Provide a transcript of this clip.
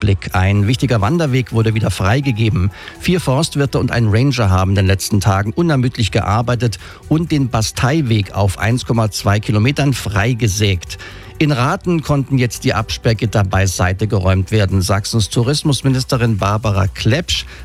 Ausblick. Ein wichtiger Wanderweg wurde wieder freigegeben. 4 Forstwirte und ein Ranger haben in den letzten Tagen unermüdlich gearbeitet und den Basteiweg auf 1,2 Kilometern freigesägt. In Rathen konnten jetzt die Absperrgitter beiseite geräumt werden. Sachsens Tourismusministerin Barbara Klepsch